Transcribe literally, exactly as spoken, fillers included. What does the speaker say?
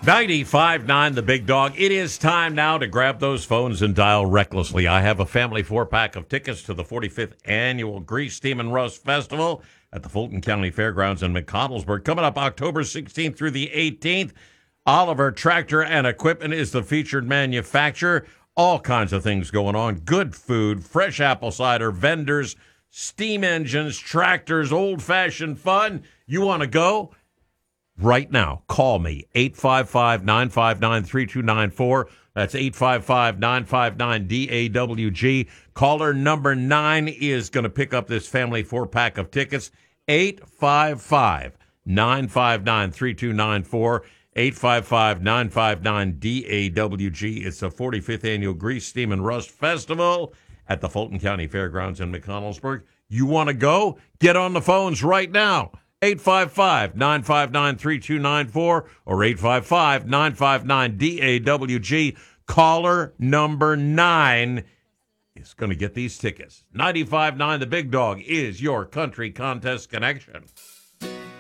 ninety-five point nine The Big Dog. It is time now to grab those phones and dial recklessly. I have a family four-pack of tickets to the forty-fifth Annual Grease, Steam, and Rust Festival at the Fulton County Fairgrounds in McConnellsburg. Coming up October sixteenth through the eighteenth. Oliver Tractor and Equipment is the featured manufacturer. All kinds of things going on. Good food, fresh apple cider, vendors, steam engines, tractors, old-fashioned fun. You want to go? Right now, call me, eight five five, nine five nine, three two nine four. That's eight five five, nine five nine, D A W G. Caller number nine is going to pick up this family four-pack of tickets, eight five five, nine five nine, three two nine four, eight five five, nine five nine, D A W G. It's the forty-fifth Annual Grease, Steam, and Rust Festival at the Fulton County Fairgrounds in McConnellsburg. You want to go? Get on the phones right now. eight five five, nine five nine, three two nine four or eight five five, nine five nine, D A W G. Caller number nine is going to get these tickets. ninety-five point nine The Big Dog is your country contest connection.